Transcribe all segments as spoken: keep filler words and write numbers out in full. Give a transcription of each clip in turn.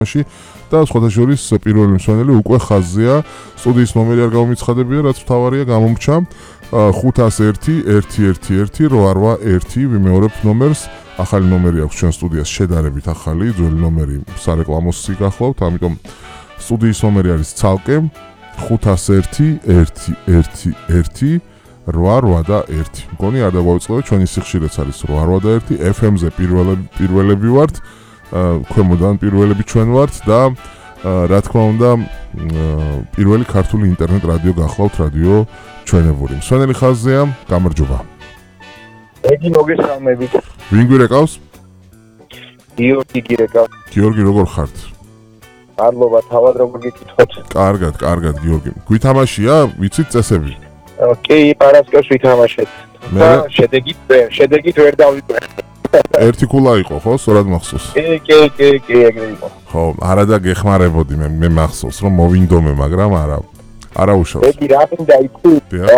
და სხვათა შორის პირველი მსვენელი უკვე ხაზზეა. სტუდიის ნომერი არ გამომიცხადებია, რაც მთავარია, გამომრჩა ხუთას ერთი ერთი ერთი ერთი რვა რვა ერთი ვიმეორებ ნომერს. ახალი ნომერი აქვს ჩვენ სტუდიას შედარებით ახალი, ძველი ნომერი სარეკლამოსი გახლავთ, ამიტომ სტუდიის ნომერი არის ცალკე ხუთას ერთი ერთი ერთი ერთი რვა რვა და ერთი. მგონი არ დავაუწყლებ, ჩვენი სიხშირეც არის რვა რვა და ერთი, ეფ ემ-ზე პირველები პირველები ვართ, ქვემოდან პირველები ჩვენ ვართ და რა თქმა უნდა პირველი ქართული ინტერნეტ რადიო გახლავთ, რადიო ჩვენებური. მსვენელი ხაზზეა, გამარჯობა. ეგი მოგესალმებით. ვინ გვირეკავს? გიორგი გირეკავს. გიორგი როგორ ხართ? არლობა, თავად როგორ გიკითხოთ? კარგად, კარგად გიორგი. გვითამაშია, ვიცით წესები? კი, პარასკევს ვითამაშეთ. და შედეგით შედეგით ვერ დავიკვირე. ერთი ქულა იყო, ხო? სწორად მახსოვს. კი, კი, კი, კი, ეგრე იყო. ხო, არა და გეხმარებოდი მე, მე მახსოვს, რომ მოვინდომე, მაგრამ არა. არა უშავს. ეგი რა მინდა იცი?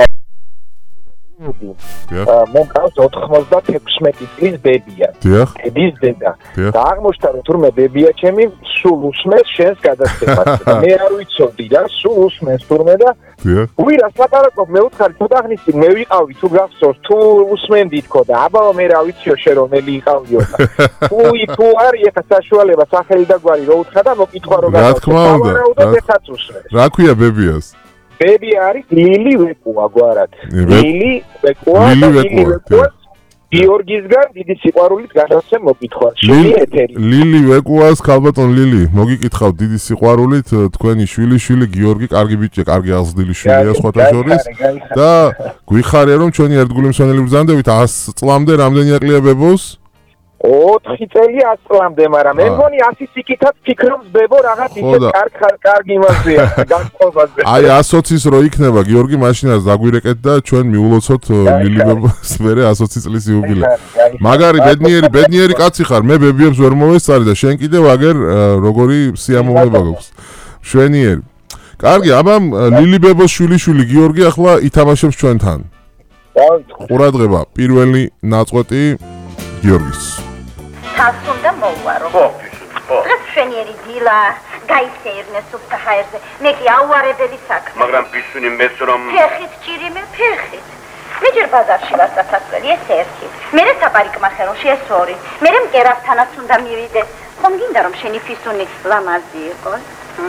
მე მყავს ოთხმოცდათექვსმეტი წლის ბებია. დიახ. დედის დედა. და აღმოჩნდა რომ თურმე ბებია ჩემი სულ უსმენს შენს გადაცემას. მე არ ვიცოდი და სულ უსმენს თურმე და დიახ. უი რა საპარაკობ მე უთხარი ცოტა ხნის წინ მე ვიყავი თუ გახსოვს თუ უსმენდი თქო და აბაო მე რა ვიციო შე რომელი იყავიო და უი თუ არის ეხა საშუალება სახელი და გვარი რო უთხრა და მოკითხვა რო რა თქმა უნდა რა ქვია ბებიას ბები არის ლილი ვეკუა გვარად ლილი ვეკუა ლილი ვეკუა გიორგისგან დიდი სიყვარულით გადასცემ მოკითხვა შენი ეთერი ლილი ვეკუას ქალბატონ ლილი მოგიკითხავთ დიდი სიყვარულით თქვენი შვილი შვილი გიორგი კარგი ბიჭია კარგი აღზრდილი შვილია სხვათა შორის და გვიხარია რომ ჩვენი ერთგული მსვენელი ბრძანდებით ას წლამდე რამდენი აკლია ბებოს ოთხი წელი ას წლამდე მაგრამ მე მგონი ასი სიკითაც ფიქრობს ბებო რაღაც ისე კარგ კარგ იმაზეა განწყობაზე აი ასოცის რო იქნება გიორგი მაშინაც დაგვირეკეთ და ჩვენ მიულოცოთ ლილი ბებოს მერე ასოცი წლის იუბილე მაგარი ბედნიერი ბედნიერი კაცი ხარ მე ბებიებს ვერ მოვესწარი და შენ კიდევ აგერ როგორი სიამოვნება გაქვს შვენიერი კარგი აბა ლილი ბებოს შვილიშვილი გიორგი ახლა ითამაშებს ჩვენთან ყურადღება პირველი ნაწყვეტი გიორგის თასუნდა მოვარო. ხო, ხო. დღეს შენიერი დილა გაიხსეირნე სუფთა ჰაერზე. მე კი აუარებელი საქმე. მაგრამ ბიშვინი მეც რომ ფეხით ჭირი მე ფეხით. მე ჯერ ბაზარში ვარ სასასვლელი ეს ერთი. მე საპარიკმახეროში ეს ორი. მე მკერავთანაც უნდა მივიდე. ხომ გინდა რომ შენი ფისუნი ლამაზი იყოს?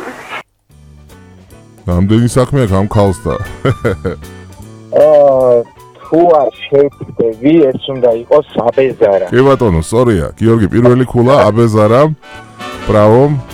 რამდენი საქმე აქვს ამ ქალსთან? აა თუ არ შევხვდები, ეს უნდა იყოს აბეზარა. კი ბატონო, სწორია. გიორგი პირველი ქულა აბეზარა. ბრავო.